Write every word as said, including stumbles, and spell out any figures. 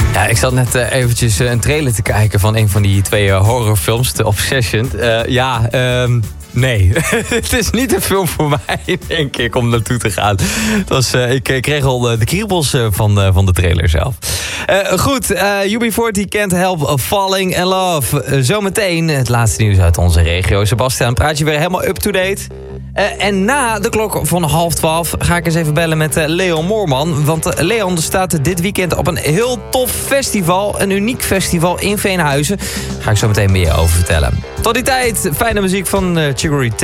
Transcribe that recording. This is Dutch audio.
Ja, ik zat net uh, eventjes uh, een trailer te kijken van een van die twee uh, horrorfilms, The Obsession. Uh, ja, um, nee. Het is niet een film voor mij, denk ik, om naartoe te gaan. Het was, uh, ik, ik kreeg al uh, de kriebels uh, van, uh, van de trailer zelf. Uh, goed, uh, U B veertig Can't Help Falling in Love. Uh, zometeen het laatste nieuws uit onze regio. Sebastian, praat je weer helemaal up-to-date? Uh, en na de klok van half twaalf ga ik eens even bellen met uh, Leon Moorman. Want uh, Leon staat dit weekend op een heel tof festival. Een uniek festival in Veenhuizen. Daar ga ik zo meteen meer over vertellen. Tot die tijd, fijne muziek van uh, Chicory